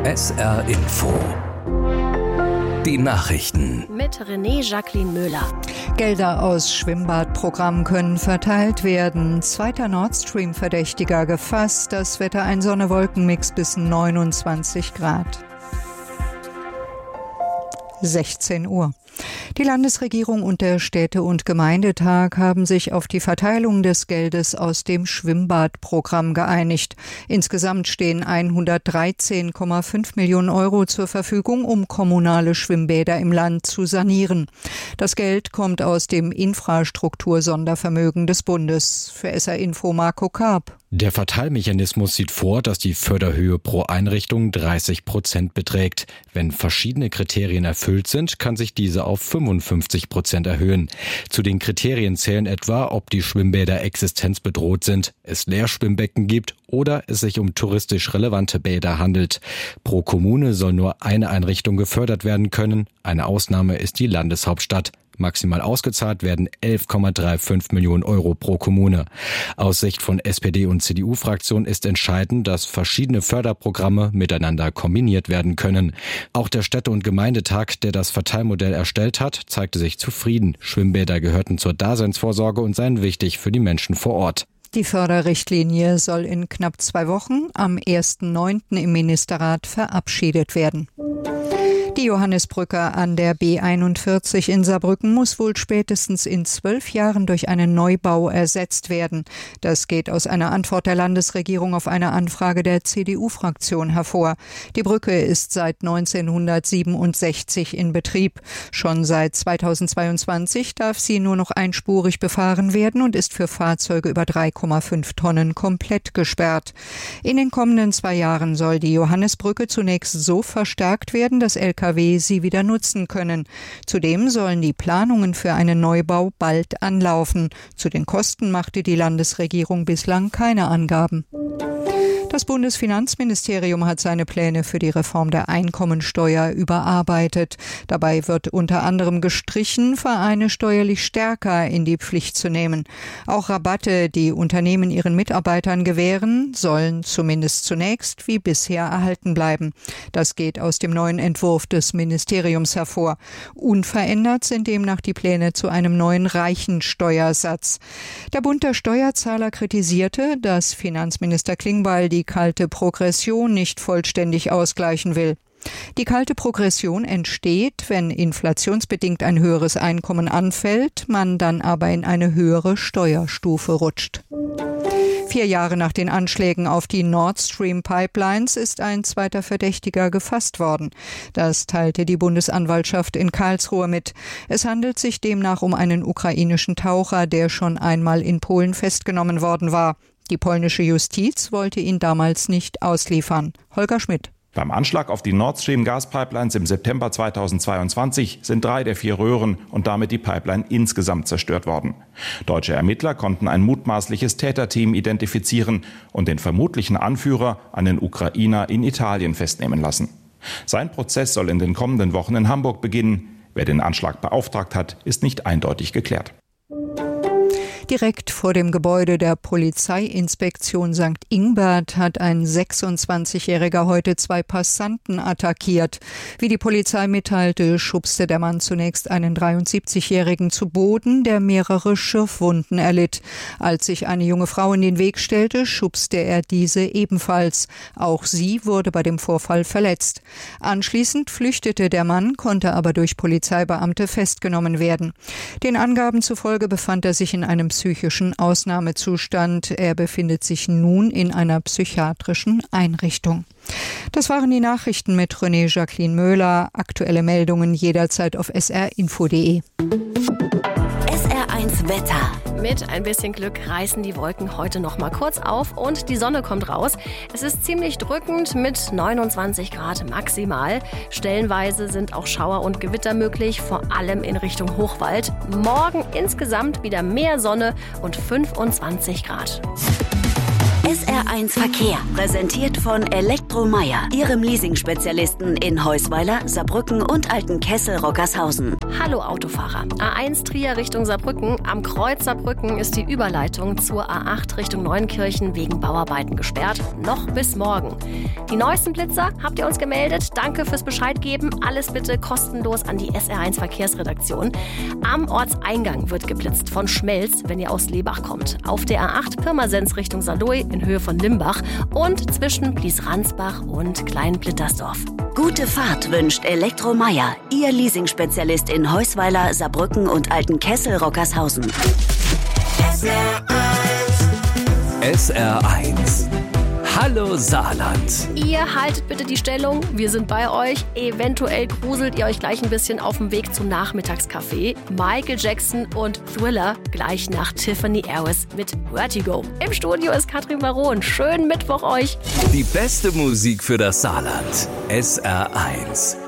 SR Info. Die Nachrichten. Mit René Jacqueline Möller. Gelder aus Schwimmbadprogramm können verteilt werden. Zweiter Nord Stream-Verdächtiger gefasst. Das Wetter ein Sonne-Wolken-Mix bis 29 Grad. 16 Uhr. Die Landesregierung und der Städte- und Gemeindetag haben sich auf die Verteilung des Geldes aus dem Schwimmbadprogramm geeinigt. Insgesamt stehen 113,5 Millionen Euro zur Verfügung, um kommunale Schwimmbäder im Land zu sanieren. Das Geld kommt aus dem Infrastruktursondervermögen des Bundes. Für SR Info Marco Karp. Der Verteilmechanismus sieht vor, dass die Förderhöhe pro Einrichtung 30% beträgt. Wenn verschiedene Kriterien erfüllt sind, kann sich diese auf 55% erhöhen. Zu den Kriterien zählen etwa, ob die Schwimmbäder existenzbedroht sind, es Leerschwimmbecken gibt oder es sich um touristisch relevante Bäder handelt. Pro Kommune soll nur eine Einrichtung gefördert werden können. Eine Ausnahme ist die Landeshauptstadt. Maximal ausgezahlt werden 11,35 Millionen Euro pro Kommune. Aus Sicht von SPD- und CDU-Fraktion ist entscheidend, dass verschiedene Förderprogramme miteinander kombiniert werden können. Auch der Städte- und Gemeindetag, der das Verteilmodell erstellt hat, zeigte sich zufrieden. Schwimmbäder gehörten zur Daseinsvorsorge und seien wichtig für die Menschen vor Ort. Die Förderrichtlinie soll in knapp 2 Wochen am 1.9. im Ministerrat verabschiedet werden. Die Johannisbrücke an der B41 in Saarbrücken muss wohl spätestens in 12 Jahren durch einen Neubau ersetzt werden. Das geht aus einer Antwort der Landesregierung auf eine Anfrage der CDU-Fraktion hervor. Die Brücke ist seit 1967 in Betrieb. Schon seit 2022 darf sie nur noch einspurig befahren werden und ist für Fahrzeuge über 3,5 Tonnen komplett gesperrt. In den kommenden 2 Jahren soll die Johannisbrücke zunächst so verstärkt werden, dass LKW sie wieder nutzen können. Zudem sollen die Planungen für einen Neubau bald anlaufen. Zu den Kosten machte die Landesregierung bislang keine Angaben. Das Bundesfinanzministerium hat seine Pläne für die Reform der Einkommensteuer überarbeitet. Dabei wird unter anderem gestrichen, Vereine steuerlich stärker in die Pflicht zu nehmen. Auch Rabatte, die Unternehmen ihren Mitarbeitern gewähren, sollen zumindest zunächst wie bisher erhalten bleiben. Das geht aus dem neuen Entwurf des Ministeriums hervor. Unverändert sind demnach die Pläne zu einem neuen Reichensteuersatz. Der Bund der Steuerzahler kritisierte, dass Finanzminister Klingbeil die kalte Progression nicht vollständig ausgleichen will. Die kalte Progression entsteht, wenn inflationsbedingt ein höheres Einkommen anfällt, man dann aber in eine höhere Steuerstufe rutscht. 4 Jahre nach den Anschlägen auf die Nord Stream Pipelines ist ein zweiter Verdächtiger gefasst worden. Das teilte die Bundesanwaltschaft in Karlsruhe mit. Es handelt sich demnach um einen ukrainischen Taucher, der schon einmal in Polen festgenommen worden war. Die polnische Justiz wollte ihn damals nicht ausliefern. Holger Schmidt. Beim Anschlag auf die Nord Stream Gaspipelines im September 2022 sind 3 der 4 Röhren und damit die Pipeline insgesamt zerstört worden. Deutsche Ermittler konnten ein mutmaßliches Täterteam identifizieren und den vermutlichen Anführer, einen Ukrainer, in Italien festnehmen lassen. Sein Prozess soll in den kommenden Wochen in Hamburg beginnen. Wer den Anschlag beauftragt hat, ist nicht eindeutig geklärt. Direkt vor dem Gebäude der Polizeiinspektion St. Ingbert hat ein 26-Jähriger heute 2 Passanten attackiert. Wie die Polizei mitteilte, schubste der Mann zunächst einen 73-Jährigen zu Boden, der mehrere Schürfwunden erlitt. Als sich eine junge Frau in den Weg stellte, schubste er diese ebenfalls. Auch sie wurde bei dem Vorfall verletzt. Anschließend flüchtete der Mann, konnte aber durch Polizeibeamte festgenommen werden. Den Angaben zufolge befand er sich in einem psychischen Ausnahmezustand. Er befindet sich nun in einer psychiatrischen Einrichtung. Das waren die Nachrichten mit René Jacqueline Möller. Aktuelle Meldungen jederzeit auf srinfo.de. SR1 Wetter. Mit ein bisschen Glück reißen die Wolken heute noch mal kurz auf und die Sonne kommt raus. Es ist ziemlich drückend mit 29 Grad maximal. Stellenweise sind auch Schauer und Gewitter möglich, vor allem in Richtung Hochwald. Morgen insgesamt wieder mehr Sonne und 25 Grad. SR1 Verkehr, präsentiert von Elektromeyer, Ihrem Leasing-Spezialisten in Heusweiler, Saarbrücken und Altenkessel-Rockershausen. Hallo Autofahrer. A1 Trier Richtung Saarbrücken. Am Kreuz Saarbrücken ist die Überleitung zur A8 Richtung Neunkirchen wegen Bauarbeiten gesperrt. Noch bis morgen. Die neuesten Blitzer habt ihr uns gemeldet. Danke fürs Bescheid geben. Alles bitte kostenlos an die SR1 Verkehrsredaktion. Am Ortseingang wird geblitzt von Schmelz, wenn ihr aus Lebach kommt. Auf der A8 Pirmasens Richtung Saarlouis in Höhe von Limbach und zwischen Blies-Ransbach und Klein-Blittersdorf. Gute Fahrt wünscht Elektromeyer, Ihr Leasing-Spezialist in Heusweiler, Saarbrücken und Altenkessel-Rockershausen. SR1. Hallo Saarland. Ihr haltet bitte die Stellung, wir sind bei euch. Eventuell gruselt ihr euch gleich ein bisschen auf dem Weg zum Nachmittagskaffee. Michael Jackson und Thriller gleich nach Tiffany Harris mit Vertigo. Im Studio ist Katrin Baron. Schönen Mittwoch euch. Die beste Musik für das Saarland. SR1.